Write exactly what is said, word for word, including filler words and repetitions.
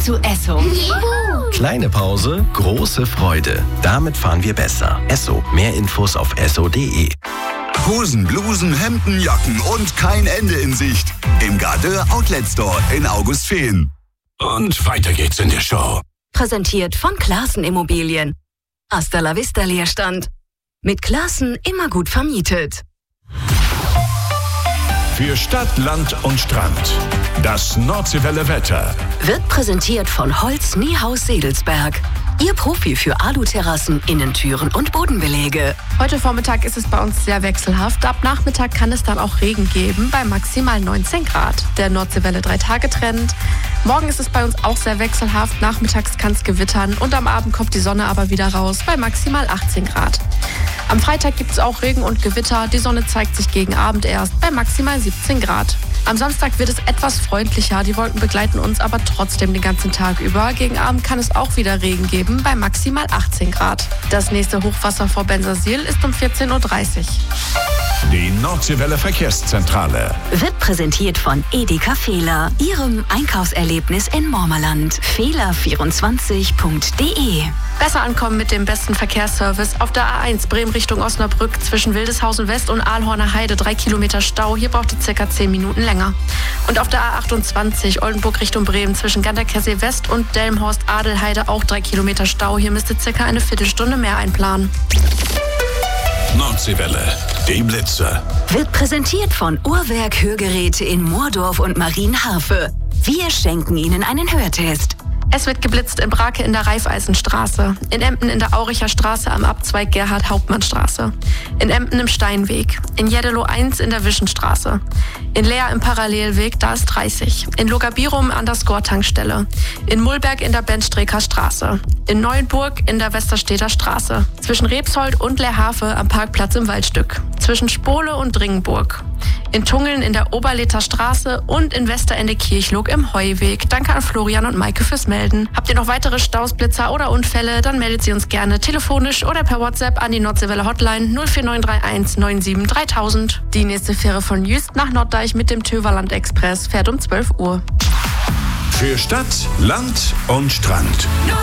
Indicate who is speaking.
Speaker 1: zu Esso.
Speaker 2: Kleine Pause, große Freude. Damit fahren wir besser. Esso. Mehr Infos auf esso punkt de.
Speaker 3: Hosen, Blusen, Hemden, Jacken und kein Ende in Sicht. Im Gardeur Outlet Store in Augustfehn.
Speaker 4: Und weiter geht's in der Show.
Speaker 5: Präsentiert von Classen Immobilien. Hasta la vista Leerstand. Mit Classen immer gut vermietet.
Speaker 4: Für Stadt, Land und Strand. Das Nordseewelle Wetter.
Speaker 5: Wird präsentiert von Holz Niehaus Sedelsberg. Ihr Profi für Aluterrassen, Innentüren und Bodenbeläge.
Speaker 6: Heute Vormittag ist es bei uns sehr wechselhaft. Ab Nachmittag kann es dann auch Regen geben, bei maximal neunzehn Grad. Der Nordseewelle drei Tage Trend. Morgen ist es bei uns auch sehr wechselhaft. Nachmittags kann es gewittern und am Abend kommt die Sonne aber wieder raus, bei maximal achtzehn Grad. Am Freitag gibt es auch Regen und Gewitter. Die Sonne zeigt sich gegen Abend erst bei maximal siebzehn Grad. Am Samstag wird es etwas freundlicher. Die Wolken begleiten uns aber trotzdem den ganzen Tag über. Gegen Abend kann es auch wieder Regen geben bei maximal achtzehn Grad. Das nächste Hochwasser vor Bensersiel ist um vierzehn Uhr dreißig.
Speaker 4: Die Nordseewelle Verkehrszentrale.
Speaker 5: Wird präsentiert von Edeka Fehler. Ihrem Einkaufserlebnis in Mormerland. Fehler vierundzwanzig punkt de.
Speaker 6: Besser ankommen mit dem besten Verkehrsservice. Auf der A eins Bremen Richtung Osnabrück zwischen Wildeshausen West und Ahlhorner Heide drei Kilometer Stau. Hier braucht es circa zehn Minuten länger. Und auf der A achtundzwanzig Oldenburg Richtung Bremen zwischen Ganderkessee West und Delmenhorst Adelheide auch drei Kilometer Stau. Hier müsst ihr circa eine Viertelstunde mehr einplanen.
Speaker 4: Nordseewelle, die Blitze.
Speaker 5: Wird präsentiert von Uhrwerk Hörgeräte in Moordorf und Marienharfe. Wir schenken Ihnen einen Hörtest.
Speaker 6: Es wird geblitzt in Brake in der Raiffeisenstraße, in Emden in der Auricher Straße am Abzweig Gerhard-Hauptmann-Straße, in Emden im Steinweg, in Jeddelo eins in der Wischenstraße, in Leer im Parallelweg, da ist dreißig, in Logabirum an der Skor-Tankstelle, in Mullberg in der Benstreker Straße, in Neuenburg in der Westerstedter Straße, zwischen Rebsold und Leerhafe am Parkplatz im Waldstück, zwischen Spole und Dringenburg, in Tungeln in der Oberlether Straße und in Westerende Kirchlog im Heuweg. Danke an Florian und Maike fürs Melden. Habt ihr noch weitere Staus, Blitzer oder Unfälle, dann meldet sie uns gerne telefonisch oder per WhatsApp an die Nordseewelle Hotline null vier neun drei eins neun sieben dreitausend. Die nächste Fähre von Jüst nach Norddeich mit dem Töverland Express fährt um zwölf Uhr.
Speaker 4: Für Stadt, Land und Strand.